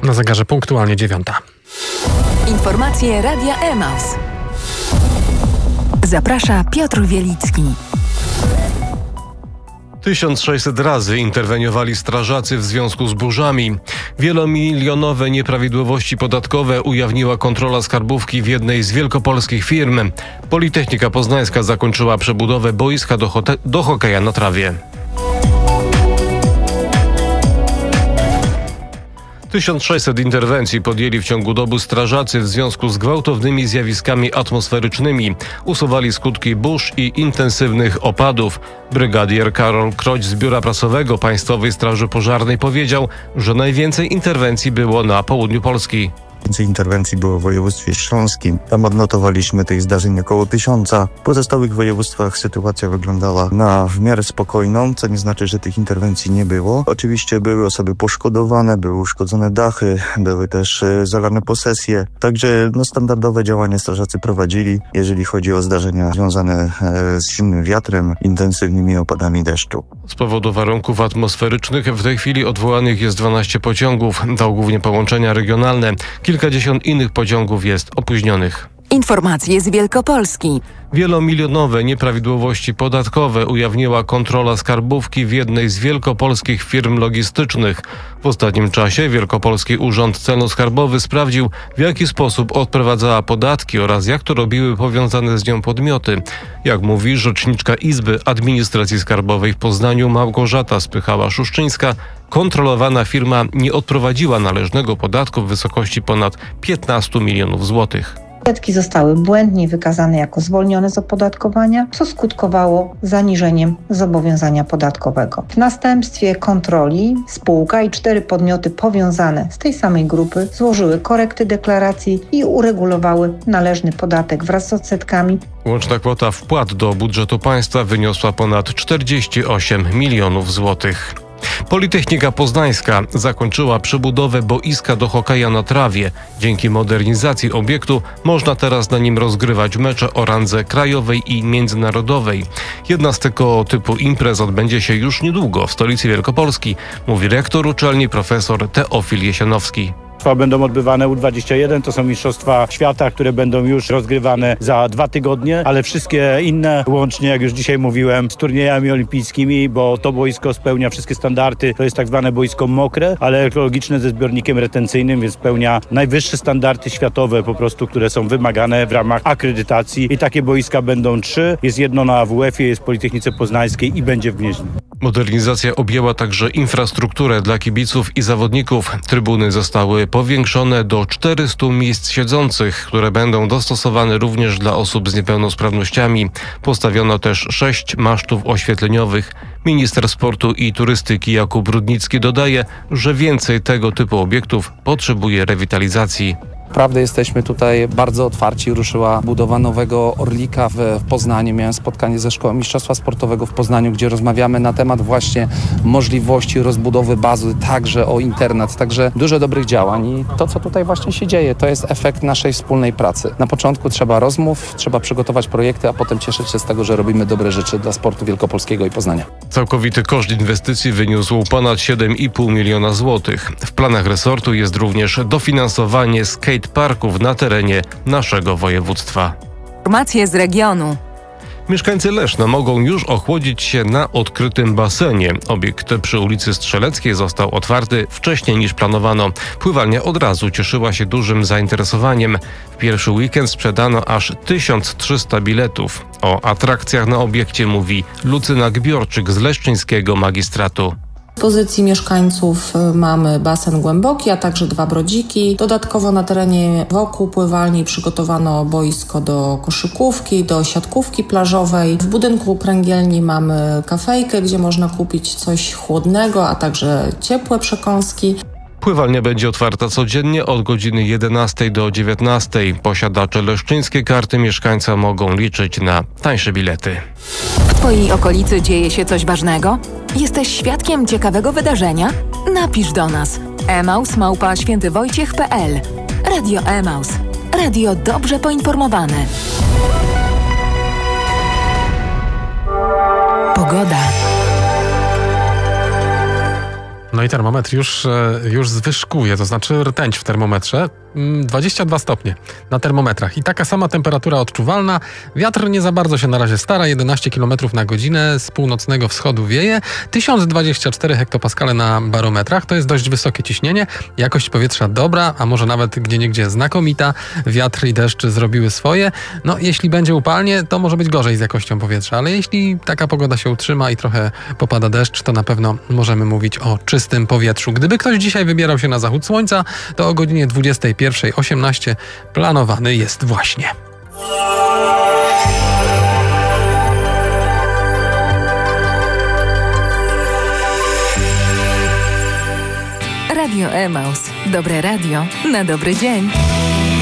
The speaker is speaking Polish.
Na zegarze punktualnie 9. Informacje Radia Emaus. Zaprasza Piotr Wielicki. 1600 razy interweniowali strażacy w związku z burzami. Wielomilionowe nieprawidłowości podatkowe ujawniła kontrola skarbówki w jednej z wielkopolskich firm. Politechnika Poznańska zakończyła przebudowę boiska do hokeja na trawie. 1600 interwencji podjęli w ciągu doby strażacy w związku z gwałtownymi zjawiskami atmosferycznymi. Usuwali skutki burz i intensywnych opadów. Brygadier Karol Kroć z Biura Prasowego Państwowej Straży Pożarnej powiedział, że najwięcej interwencji było na południu Polski. Więcej interwencji było w województwie śląskim. Tam odnotowaliśmy tych zdarzeń około 1000. W pozostałych województwach sytuacja wyglądała na w miarę spokojną, co nie znaczy, że tych interwencji nie było. Oczywiście były osoby poszkodowane, były uszkodzone dachy, były też zalane posesje. Także standardowe działania strażacy prowadzili, jeżeli chodzi o zdarzenia związane z silnym wiatrem, intensywnymi opadami deszczu. Z powodu warunków atmosferycznych w tej chwili odwołanych jest 12 pociągów. To głównie połączenia regionalne. Kilkadziesiąt innych pociągów jest opóźnionych. Informacje z Wielkopolski. Wielomilionowe nieprawidłowości podatkowe ujawniła kontrola skarbówki w jednej z wielkopolskich firm logistycznych. W ostatnim czasie Wielkopolski Urząd Celno-Skarbowy sprawdził, w jaki sposób odprowadzała podatki oraz jak to robiły powiązane z nią podmioty. Jak mówi rzeczniczka Izby Administracji Skarbowej w Poznaniu Małgorzata Spychała-Szuszczyńska, kontrolowana firma nie odprowadziła należnego podatku w wysokości ponad 15 milionów złotych. Podatki zostały błędnie wykazane jako zwolnione z opodatkowania, co skutkowało zaniżeniem zobowiązania podatkowego. W następstwie kontroli spółka i 4 podmioty powiązane z tej samej grupy złożyły korekty deklaracji i uregulowały należny podatek wraz z odsetkami. Łączna kwota wpłat do budżetu państwa wyniosła ponad 48 milionów złotych. Politechnika Poznańska zakończyła przebudowę boiska do hokeja na trawie. Dzięki modernizacji obiektu można teraz na nim rozgrywać mecze o randze krajowej i międzynarodowej. Jedna z tego typu imprez odbędzie się już niedługo w stolicy Wielkopolski, mówi rektor uczelni profesor Teofil Jesienowski. Będą odbywane U21, to są mistrzostwa świata, które będą już rozgrywane za 2 tygodnie, ale wszystkie inne, łącznie jak już dzisiaj mówiłem, z turniejami olimpijskimi, bo to boisko spełnia wszystkie standardy. To jest tak zwane boisko mokre, ale ekologiczne ze zbiornikiem retencyjnym, więc spełnia najwyższe standardy światowe po prostu, które są wymagane w ramach akredytacji. I takie boiska będą 3. Jest jedno na AWF-ie, jest w Politechnice Poznańskiej i będzie w Gnieźnie. Modernizacja objęła także infrastrukturę dla kibiców i zawodników. Trybuny zostały powiększone do 400 miejsc siedzących, które będą dostosowane również dla osób z niepełnosprawnościami. Postawiono też 6 masztów oświetleniowych. Minister sportu i turystyki Jakub Rudnicki dodaje, że więcej tego typu obiektów potrzebuje rewitalizacji. Naprawdę jesteśmy tutaj bardzo otwarci. Ruszyła budowa nowego Orlika w Poznaniu. Miałem spotkanie ze Szkołą Mistrzostwa Sportowego w Poznaniu, gdzie rozmawiamy na temat właśnie możliwości rozbudowy bazy, także o internat, także dużo dobrych działań i to, co tutaj właśnie się dzieje, to jest efekt naszej wspólnej pracy. Na początku trzeba rozmów, trzeba przygotować projekty, a potem cieszyć się z tego, że robimy dobre rzeczy dla sportu wielkopolskiego i Poznania. Całkowity koszt inwestycji wyniósł ponad 7,5 miliona złotych. W planach resortu jest również dofinansowanie skateparków na terenie naszego województwa. Informacje z regionu. Mieszkańcy Leszna mogą już ochłodzić się na odkrytym basenie. Obiekt przy ulicy Strzeleckiej został otwarty wcześniej niż planowano. Pływalnia od razu cieszyła się dużym zainteresowaniem. W pierwszy weekend sprzedano aż 1300 biletów. O atrakcjach na obiekcie mówi Lucyna Gbiorczyk z leszczyńskiego magistratu. W pozycji mieszkańców mamy basen głęboki, a także 2 brodziki. Dodatkowo na terenie wokół pływalni przygotowano boisko do koszykówki, do siatkówki plażowej. W budynku kręgielni mamy kafejkę, gdzie można kupić coś chłodnego, a także ciepłe przekąski. Pływalnia będzie otwarta codziennie od godziny 11 do 19. Posiadacze leszczyńskiej karty mieszkańca mogą liczyć na tańsze bilety. W Twojej okolicy dzieje się coś ważnego? Jesteś świadkiem ciekawego wydarzenia? Napisz do nas. emaus@świętywojciech.pl. Radio Emaus. Radio dobrze poinformowane. Pogoda. No i termometr już zwyżkuje, to znaczy rtęć w termometrze. 22 stopnie na termometrach i taka sama temperatura odczuwalna. Wiatr nie za bardzo się na razie stara, 11 km na godzinę z północnego wschodu wieje. 1024 hektopaskale na barometrach, to jest dość wysokie ciśnienie. Jakość powietrza dobra, a może nawet gdzieniegdzie znakomita. Wiatr i deszcz zrobiły swoje. No jeśli będzie upalnie, to może być gorzej z jakością powietrza, ale jeśli taka pogoda się utrzyma i trochę popada deszcz, to na pewno możemy mówić o czystym powietrzu. Gdyby ktoś dzisiaj wybierał się na zachód słońca, to o godzinie 21:18 planowany jest właśnie. Radio Emaus. Dobre radio na dobry dzień.